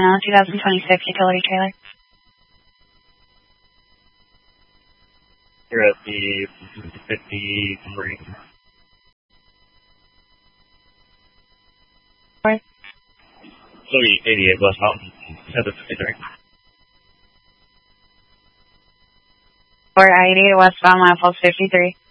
2026 utility trailer. You're at the 53. Sorry? 88 West Mountain, 753. Or I-88 westbound, line post 53.